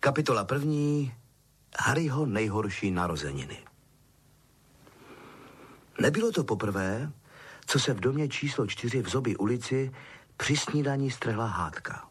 Kapitola 1. Harryho nejhorší narozeniny. Nebylo to poprvé, co se v domě číslo 4 v Zoby ulici při snídani strhla hádka.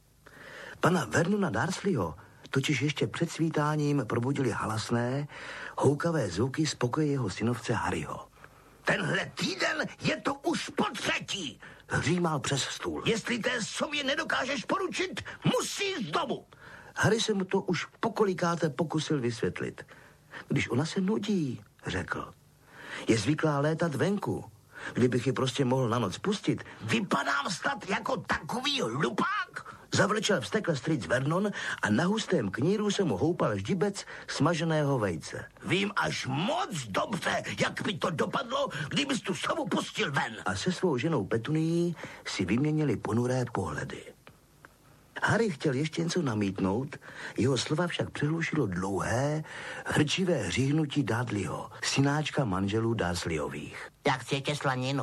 Pana Vernona Dursleyho totiž ještě před svítáním probudili halasné, houkavé zvuky z pokoje jeho synovce Harryho. Tenhle týden je to už po třetí, hřímal přes stůl. Jestli té sově nedokážeš poručit, musí z domu. Harry se mu to už pokolikáté pokusil vysvětlit. Když ona se nudí, řekl. Je zvyklá létat venku. Kdybych ji prostě mohl na noc pustit. Vypadám snad jako takový hlupák? Zavlečel vztekle strýc Vernon a na hustém kníru se mu houpal ždibec smaženého vejce. Vím až moc dobře, jak by to dopadlo, kdybys tu sovu pustil ven. A se svou ženou Petunií si vyměnili ponuré pohledy. Harry chtěl ještě něco namítnout, jeho slova však přehlušilo dlouhé, hrčivé hříhnutí Dudleyho, synáčka manželů Dursleyových. Jak chcete slaninu?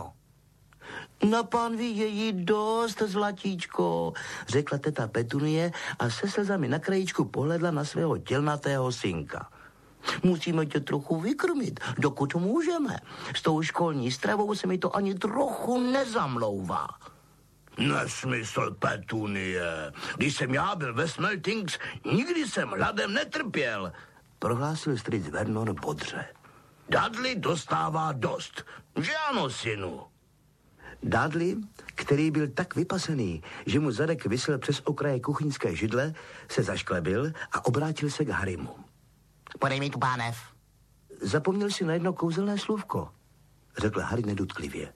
Na pánvi je jí dost, zlatíčko, řekla teta Petunie a se slzami na krajíčku pohledla na svého tělnatého synka. Musíme tě trochu vykrmit, dokud můžeme. S tou školní stravou se mi to ani trochu nezamlouvá. Nesmysl, Petunie. Když jsem já byl ve Smeltings, nikdy jsem hladem netrpěl, prohlásil strýc Vernon bodře. Dudley dostává dost. Že ano, synu? Dudley, který byl tak vypasený, že mu zadek visel přes okraje kuchyňské židle, se zašklebil a obrátil se k Harrymu. Podej mi tu pánev. Zapomněl si na jedno kouzelné slůvko, řekl Harry nedutklivě.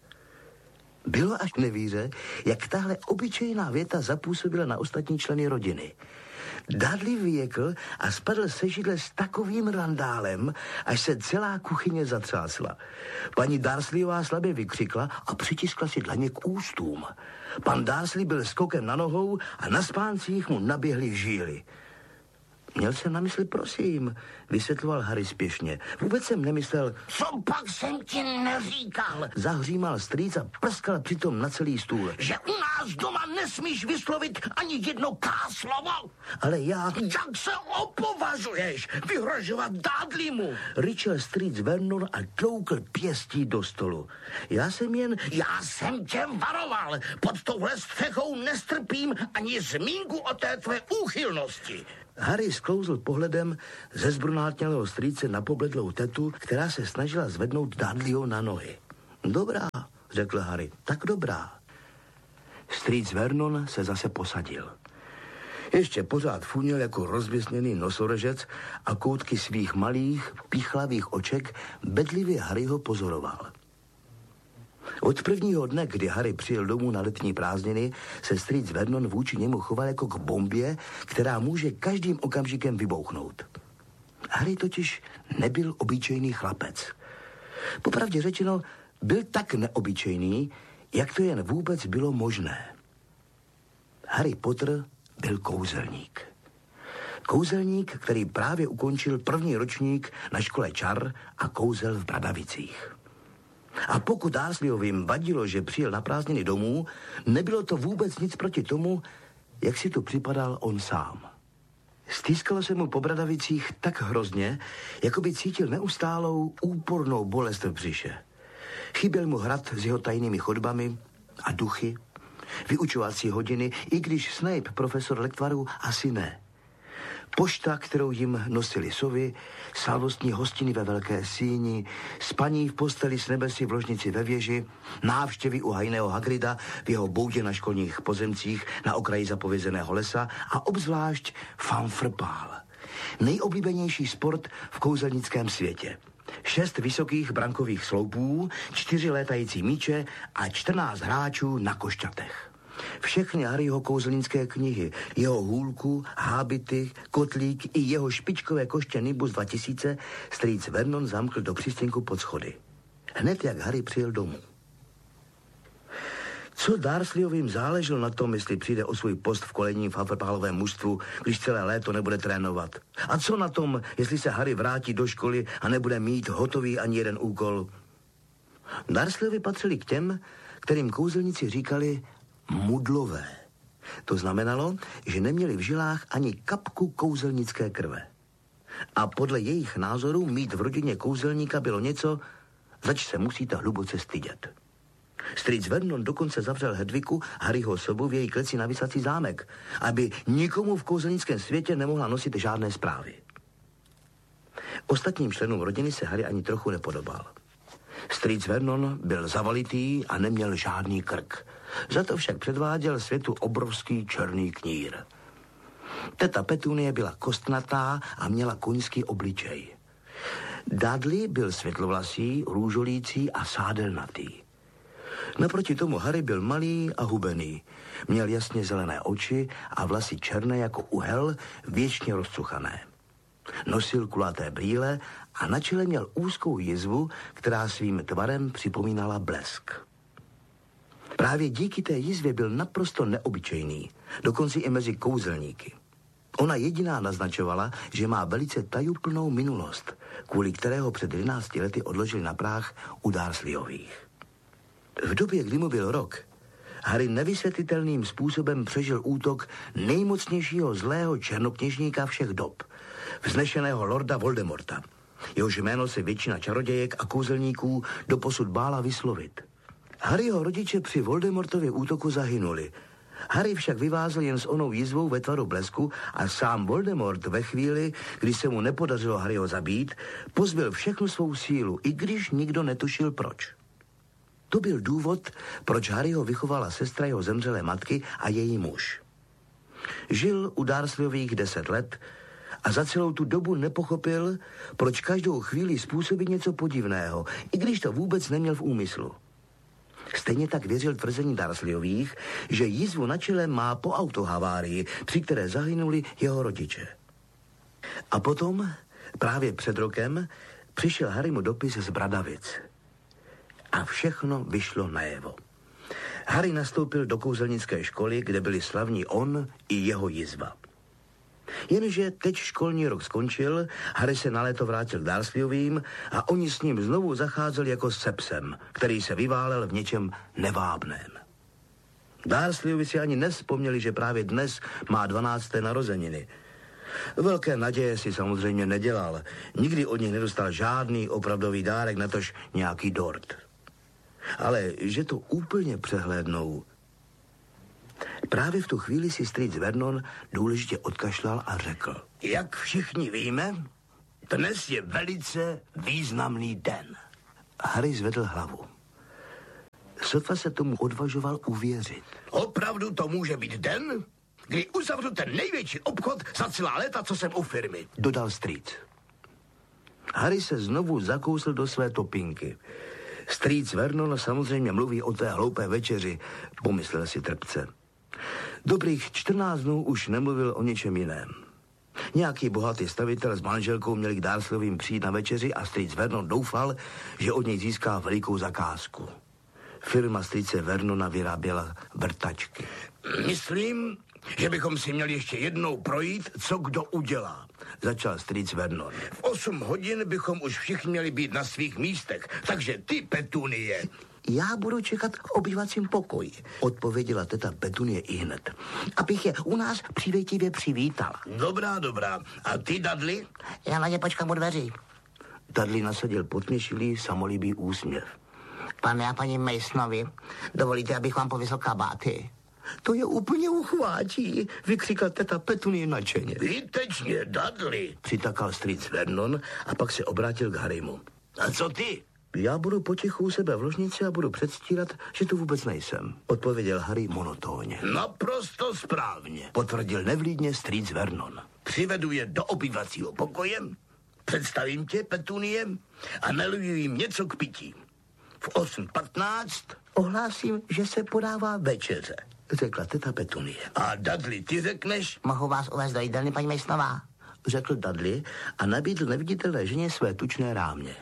Bylo až k nevíře, jak tahle obyčejná věta zapůsobila na ostatní členy rodiny. Dudley vyjekl a spadl se židle s takovým randálem, až se celá kuchyně zatřásla. Paní Dursleyová slabě vykřikla a přitiskla si dlaně k ústům. Pan Dursley byl skokem na nohou a na spáncích mu naběhly žíly. Měl jsem na mysli, prosím, vysvětloval Harry spěšně. Vůbec jsem nemyslel... Co pak jsem ti neříkal? Zahřímal strýc a prskal přitom na celý stůl. Že u nás doma nesmíš vyslovit ani jedno K-slovo? Ale já... Jak se opovažuješ vyhrožovat Dudleymu? Ryčel strýc Vernon a tloukl pěstí do stolu. Já jsem tě varoval. Pod touhle střechou nestrpím ani zmínku o té tvé úchylnosti. Harry sklouzl pohledem ze zbrunátnělého strýce na pobledlou tetu, která se snažila zvednout Dudleyho na nohy. Dobrá, řekl Harry, tak dobrá. Strýc Vernon se zase posadil. Ještě pořád funěl jako rozvěsněný nosorožec a koutky svých malých, pichlavých oček bedlivě Harryho pozoroval. Od prvního dne, kdy Harry přijel domů na letní prázdniny, se strýc Vernon vůči němu choval jako k bombě, která může každým okamžikem vybouchnout. Harry totiž nebyl obyčejný chlapec. Popravdě řečeno, byl tak neobyčejný, jak to jen vůbec bylo možné. Harry Potter byl kouzelník. Kouzelník, který právě ukončil první ročník na škole čar a kouzel v Bradavicích. A pokud Dursleyovým vadilo, že přijel na prázdniny domů, nebylo to vůbec nic proti tomu, jak si to připadal on sám. Stýskalo se mu po Bradavicích tak hrozně, jako by cítil neustálou, úpornou bolest v břiše. Chyběl mu hrad s jeho tajnými chodbami a duchy, vyučovací hodiny, i když Snape, profesor lektvaru, asi ne. Pošta, kterou jim nosili sovy, slavnostní hostiny ve velké síni, spaní v posteli s nebesy v ložnici ve věži, návštěvy u hajného Hagrida v jeho boudě na školních pozemcích na okraji zapovězeného lesa a obzvlášť fanfrpál. Nejoblíbenější sport v kouzelnickém světě. 6 vysokých brankových sloupů, 4 létající míče a 14 hráčů na košťatech. Všechny Harryho kouzelnické knihy, jeho hůlku, hábity, kotlík i jeho špičkové koště Nimbus 2000 strýc Vernon zamkl do přístřenku pod schody. Hned jak Harry přijel domů. Co Dursleyovým záleželo na tom, jestli přijde o svůj post v kolejním fanfrpálovém mužstvu, když celé léto nebude trénovat? A co na tom, jestli se Harry vrátí do školy a nebude mít hotový ani jeden úkol? Dursleyovi patřili k těm, kterým kouzelníci říkali mudlové. To znamenalo, že neměli v žilách ani kapku kouzelnické krve. A podle jejich názorů mít v rodině kouzelníka bylo něco, zač se musíte hluboce stydět. Strýc Vernon dokonce zavřel Hedviku, Harryho sobu, v její kleci na visací zámek, aby nikomu v kouzelnickém světě nemohla nosit žádné zprávy. Ostatním členům rodiny se Harry ani trochu nepodobal. Strýc Vernon byl zavalitý a neměl žádný krk. Za to však předváděl světu obrovský černý knír. Teta Petunie byla kostnatá a měla koňský obličej. Dudley byl světlovlasý, růžolící a sádelnatý. Naproti tomu Harry byl malý a hubený. Měl jasně zelené oči a vlasy černé jako uhel, věčně rozcuchané. Nosil kulaté brýle a na čele měl úzkou jizvu, která svým tvarem připomínala blesk. Právě díky té jizvě byl naprosto neobyčejný, dokonce i mezi kouzelníky. Ona jediná naznačovala, že má velice tajuplnou minulost, kvůli kterého před 11 lety odložili na práh u Dursleyových. V době, kdy mu byl rok, Harry nevysvětlitelným způsobem přežil útok nejmocnějšího zlého černokněžníka všech dob, vznešeného lorda Voldemorta. Jehož jméno se většina čarodějek a kouzelníků doposud bála vyslovit. Harryho rodiče při Voldemortově útoku zahynuli. Harry však vyvázl jen s onou jizvou ve tvaru blesku a sám Voldemort ve chvíli, kdy se mu nepodařilo Harryho zabít, pozbyl všechnu svou sílu, i když nikdo netušil proč. To byl důvod, proč Harryho vychovala sestra jeho zemřelé matky a její muž. Žil u Dursleyových 10 let a za celou tu dobu nepochopil, proč každou chvíli způsobí něco podivného, i když to vůbec neměl v úmyslu. Stejně tak věřil tvrzení Dursleyových, že jizvu na čele má po autohavárii, při které zahynuli jeho rodiče. A potom, právě před rokem, přišel Harrymu dopis z Bradavic. A všechno vyšlo najevo. Harry nastoupil do kouzelnické školy, kde byli slavní on i jeho jizva. Jenže teď školní rok skončil, Harry se na léto vrátil k Dursleyovým a oni s ním znovu zacházeli jako se psem, který se vyválel v něčem nevábném. Dursleyovi si ani nevzpomněli, že právě dnes má 12. narozeniny. Velké naděje si samozřejmě nedělal. Nikdy od nich nedostal žádný opravdový dárek, natož nějaký dort. Ale že to úplně přehlédnou. Právě v tu chvíli si strýc Vernon důležitě odkašlal a řekl: Jak všichni víme, dnes je velice významný den. Harry zvedl hlavu. Sotva se tomu odvažoval uvěřit. Opravdu to může být den, kdy uzavřu ten největší obchod za celá léta, co jsem u firmy, dodal strýc. Harry se znovu zakousl do své topinky. Strýc Vernon samozřejmě mluví o té hloupé večeři, pomyslel si trpce. Dobrých 14 dnů už nemluvil o něčem jiném. Nějaký bohatý stavitel s manželkou měli k Dursleyovým přijít na večeři a strýc Vernon doufal, že od něj získá velikou zakázku. Firma strýce Vernona vyráběla vrtačky. Myslím, že bychom si měli ještě jednou projít, co kdo udělá, začal strýc Vernon. V 8 hodin bychom už všichni měli být na svých místech, takže ty, Petunie. Já budu čekat v obývacím pokoji, odpověděla teta Petunie ihned, abych je u nás přívětivě přivítala. Dobrá. A ty, Dudley? Já na ně počkám u dveří. Dudley nasadil potměšilý, samolibý úsměv. Pane a paní Masonovi, dovolíte, abych vám pověsil kabáty? To je úplně uchvátí, vykřikla teta Petunie nadšeně. Výtečně, Dudley, přitakal strýc Vernon a pak se obrátil k Harrymu. A co ty? Já budu potichu u sebe v ložnici a budu předstírat, že tu vůbec nejsem, odpověděl Harry monotónně. Naprosto správně, potvrdil nevlídně strýc Vernon. Přivedu je do obývacího pokoje, představím tě, Petunie, a naliju jim něco k pití. V 8:15 ohlásím, že se podává večeře, řekla teta Petunie. A Dudley, ty řekneš? Mohu vás uvést do jídelny, paní Masonová? Řekl Dudley a nabídl neviditelné ženě své tučné rámě.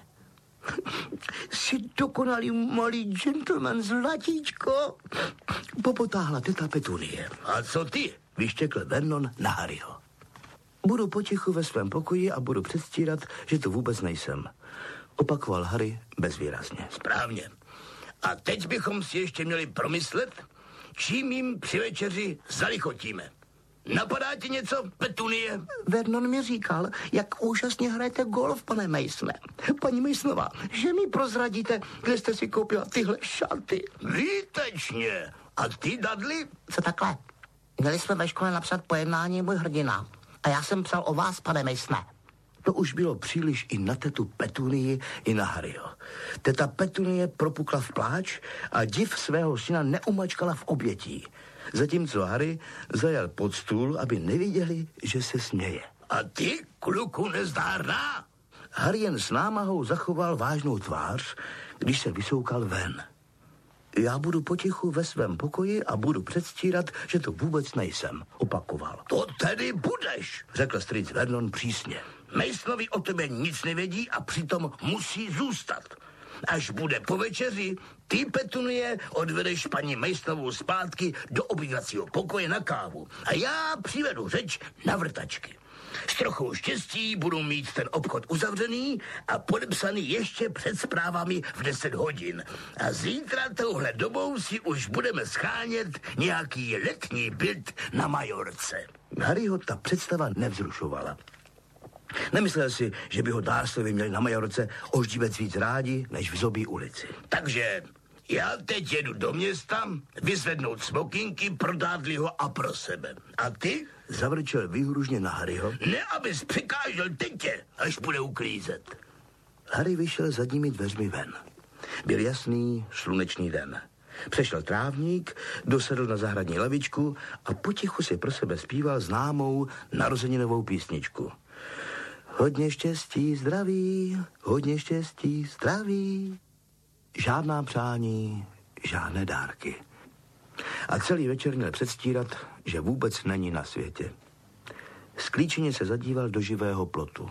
Jsi dokonalý malý gentleman, zlatíčko, popotáhla teta Petunie. A co ty? Vyštěkl Vernon na Harryho. Budu potichu ve svém pokoji a budu předstírat, že tu vůbec nejsem, opakoval Harry bezvýrazně. Správně. A teď bychom si ještě měli promyslet, čím jim při večeři zalichotíme. Napadá ti něco, Petunie? Vernon mi říkal, jak úžasně hrajete golf, pane Masone. Paní Masonová, že mi prozradíte, kde jste si koupila tyhle šaty? Výtečně. A ty, Dudley? Co takhle? Měli jsme ve škole napsat pojednání Můj hrdina. A já jsem psal o vás, pane Masone. To už bylo příliš i na tetu Petunii, i na Harryho. Teta Petunie propukla v pláč a div svého syna neumačkala v obětí. Zatímco Harry zajal pod stůl, aby neviděli, že se směje. A ty, kluku nezdárná? Harry jen s námahou zachoval vážnou tvář, když se vysoukal ven. Já budu potichu ve svém pokoji a budu předstírat, že to vůbec nejsem, opakoval. To tedy budeš, řekl strýc Vernon přísně. Masonovi o tebe nic nevědí a přitom musí zůstat. Až bude po večeři, ty, Petunie, odvedeš paní Masonovou zpátky do obývacího pokoje na kávu. A já přivedu řeč na vrtačky. S trochou štěstí budu mít ten obchod uzavřený a podepsaný ještě před zprávami v 10 hodin. A zítra touhle dobou si už budeme schánět nějaký letní byt na Majorce. Harryho ta představa nevzrušovala. Nemyslel si, že by ho Dursleyovi měli na Majorce oždívec víc rádi, než v Zobí ulici. Takže já teď jedu do města vyzvednout smokinky pro Dudleyho a pro sebe. A ty? Zavrčel výhružně na Harryho. Ne, abys překážel tetě, až bude uklízet. Harry vyšel zadními dveřmi ven. Byl jasný, slunečný den. Přešel trávník, dosedl na zahradní lavičku a potichu si pro sebe zpíval známou narozeninovou písničku. Hodně štěstí, zdraví, hodně štěstí, zdraví. Žádná přání, žádné dárky. A celý večer měl předstírat, že vůbec není na světě. Sklíčeně se zadíval do živého plotu.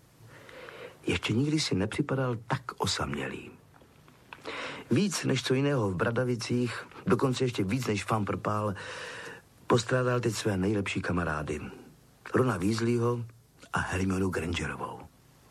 Ještě nikdy si nepřipadal tak osamělý. Víc než co jiného v Bradavicích, dokonce ještě víc než Fumperpál, postrádal teď své nejlepší kamarády. Rona Weasleyho a Hermionu Grangerovou.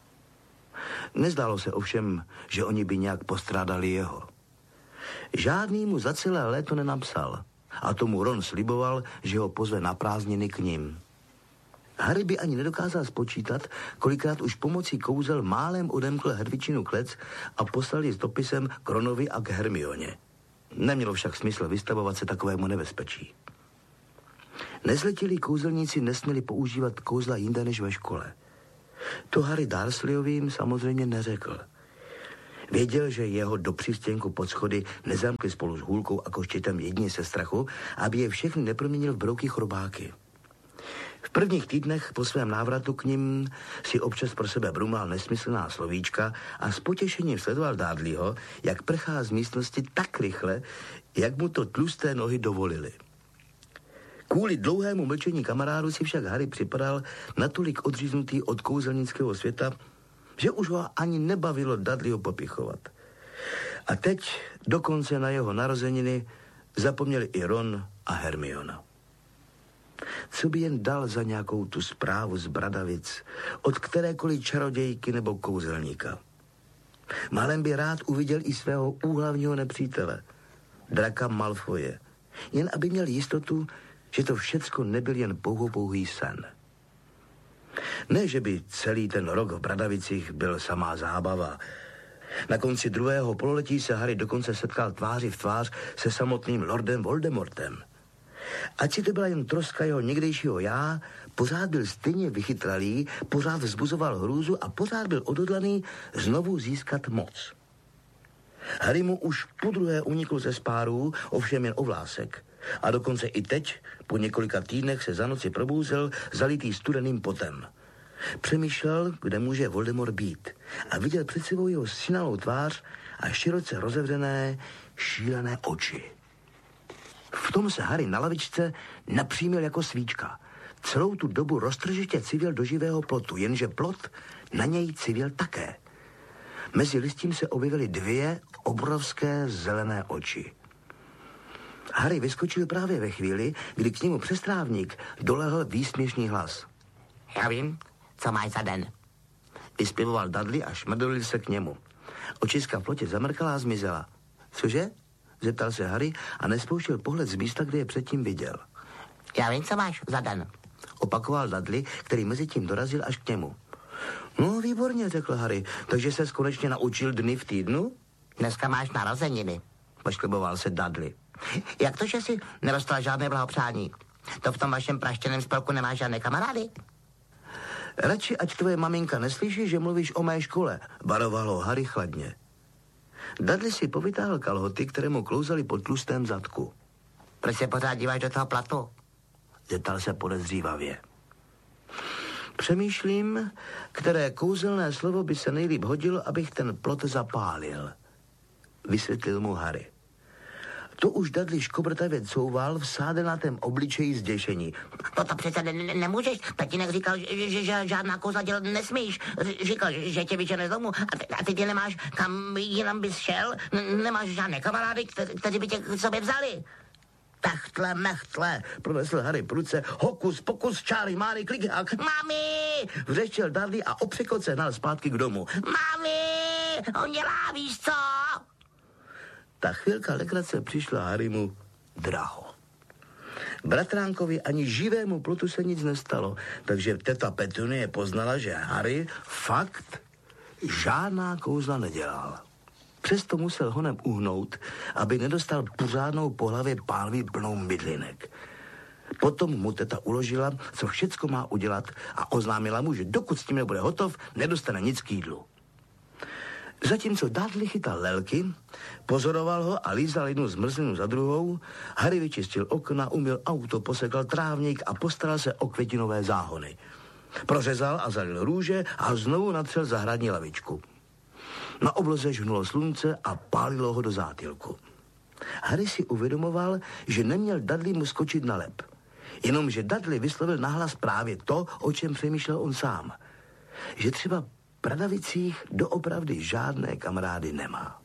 Nezdálo se ovšem, že oni by nějak postrádali jeho. Žádný mu za celé léto nenapsal a tomu Ron sliboval, že ho pozve na prázdniny k nim. Harry by ani nedokázal spočítat, kolikrát už pomocí kouzel málem odemkl Hedvičinu klec a poslal ji s dopisem k Ronovi a k Hermioně. Nemělo však smysl vystavovat se takovému nebezpečí. Nezletilí kouzelníci nesměli používat kouzla jinde než ve škole. To Harry Dursleyovým samozřejmě neřekl. Věděl, že jeho do přístěnku pod schody nezamkli spolu s Hůlkou a Koštětem jedině se strachu, aby je všechny neproměnil v brouky chrobáky. V prvních týdnech po svém návratu k nim si občas pro sebe brumlal nesmyslná slovíčka a s potěšením sledoval Dudleyho, jak prchá z místnosti tak rychle, jak mu to tlusté nohy dovolily. Kvůli dlouhému mlčení kamarádu si však Harry připadal natolik odříznutý od kouzelnického světa, že už ho ani nebavilo Dudleyho popichovat. A teď dokonce na jeho narozeniny zapomněli i Ron a Hermiona. Co by jen dal za nějakou tu zprávu z Bradavic od kterékoliv čarodějky nebo kouzelníka. Málem by rád uviděl i svého úhlavního nepřítele, Draka Malfoje, jen aby měl jistotu, že to všecko nebyl jen pouhý sen. Ne, že by celý ten rok v Bradavicích byl samá zábava. Na konci druhého pololetí se Harry dokonce setkal tváři v tvář se samotným Lordem Voldemortem. Ať si to byla jen troska jeho někdejšího já, pořád byl stejně vychytralý, pořád vzbuzoval hrůzu a pořád byl odhodlaný znovu získat moc. Harry mu už podruhé unikl ze spárů, ovšem jen o vlásek. A dokonce i teď, po několika týdnech, se za noci probouzel zalitý studeným potem. Přemýšlel, kde může Voldemort být a viděl před sebou jeho synalou tvář a široce rozevřené, šílené oči. V tom se Harry na lavičce napřímil jako svíčka. Celou tu dobu roztržitě civěl do živého plotu, jenže plot na něj civěl také. Mezi listím se objevily dvě obrovské zelené oči. Harry vyskočil právě ve chvíli, kdy k němu přes trávník dolehl výsměšný hlas. Já vím, co máš za den. Vyspěvoval Dudley a šmrdolil se k němu. Očiska v plotě zamrkala a zmizela. Cože? Zeptal se Harry a nespouštěl pohled z místa, kde je předtím viděl. Já vím, co máš za den. Opakoval Dudley, který mezi tím dorazil až k němu. No, výborně, řekl Harry. Takže ses konečně naučil dny v týdnu? Dneska máš narozeniny. Poškliboval se Dudley. Jak to, že jsi nedostal žádné blahopřání? To v tom vašem praštěném spolku nemáš žádné kamarády? Radši, ať tvoje maminka neslyší, že mluvíš o mé škole, varovalo Harry chladně. Dudley si povytáhl kalhoty, které mu klouzaly pod tlustém zadku. Proč se pořád díváš do toho platu? Zeptal se podezřívavě. Přemýšlím, které kouzelné slovo by se nejlíp hodilo, abych ten plot zapálil. Vysvětlil mu Harry. To už Dudley škobrtavě couval v sádenatém obličeji zděšení. To přece nemůžeš. Tatínek říkal, že žádná kouzla dělat nesmíš. Říkal, že tě vyžene z domu a ty nemáš kam jinam bys šel. Nemáš žádné kamarády, kteří by tě k sobě vzali. Techtle, mechtle, pronesl Harry pruce. Hokus, pokus, čáry, máry, klikák. Mami! Vřeštěl Dudley a opřekot se hnal zpátky k domu. Mami! On dělá, víš co? Ta chvilka legrace přišla Harrymu draho. Bratránkovi ani živému plotu se nic nestalo, takže teta Petunie poznala, že Harry fakt žádná kouzla nedělal. Přesto musel honem uhnout, aby nedostal pořádnou po hlavě pánví plnou mydlinek. Potom mu teta uložila, co všecko má udělat a oznámila mu, že dokud s tím nebude hotov, nedostane nic k jídlu. Zatímco Dudley chytal lelky, pozoroval ho a lízal jednu zmrzlinu za druhou, Harry vyčistil okna, umyl auto, posekal trávník a postaral se o květinové záhony. Prořezal a zalil růže a znovu natřel zahradní lavičku. Na obloze žhnulo slunce a pálilo ho do zátylku. Harry si uvědomoval, že neměl Dudley mu skočit na lep. Jenomže Dudley vyslovil nahlas právě to, o čem přemýšlel on sám. Že třeba Pradavicích doopravdy žádné kamarády nemá.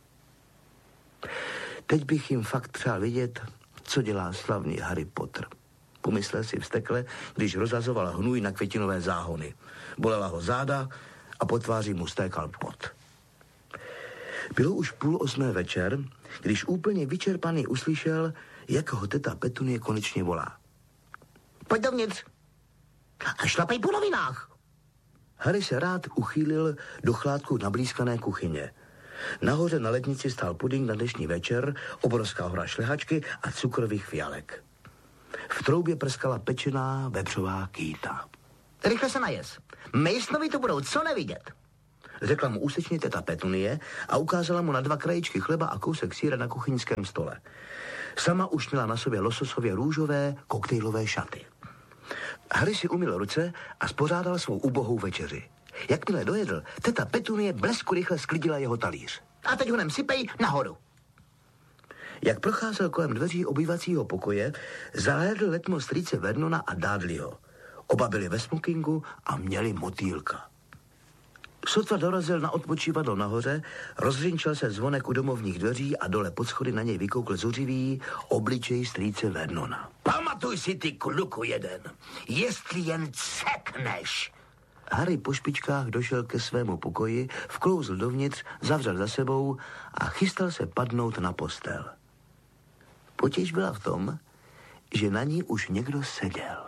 Teď bych jim fakt přál vidět, co dělá slavný Harry Potter. Pomyslel si vztekle, když rozhazoval hnůj na květinové záhony. Bolela ho záda a po tváři mu stékal pot. Bylo už 7:30 večer, když úplně vyčerpaný uslyšel, jak ho teta Petunie konečně volá. Pojď dovnitř a šlapej po novinách. Harry se rád uchýlil do chládku nablízkané kuchyně. Nahoře na lednici stál puding na dnešní večer, obrovská hora šlehačky a cukrových fialek. V troubě prskala pečená vepřová kýta. Rychle se najez. Masonovi to budou co nevidět. Řekla mu úsečně teta Petunie a ukázala mu na 2 krajíčky chleba a kousek sýra na kuchyňském stole. Sama už měla na sobě lososově růžové koktejlové šaty. Harry si umyl ruce a spořádal svou ubohou večeři. Jakmile dojedl, teta Petunie blesku rychle sklidila jeho talíř. A teď honem sypej nahoru. Jak procházel kolem dveří obývacího pokoje, zahlédl letmo strýce Vernona a Dudleyho. Oba byli ve smokingu a měli motýlka. Sotva dorazil na odpočívadlo nahoře, rozřinčel se zvonek u domovních dveří a dole pod schody na něj vykoukl zuřivý obličej strýce Vernona. Pamatuj si, ty kluku jeden, jestli jen cekneš. Harry po špičkách došel ke svému pokoji, vklouzl dovnitř, zavřel za sebou a chystal se padnout na postel. Potíž byla v tom, že na ní už někdo seděl.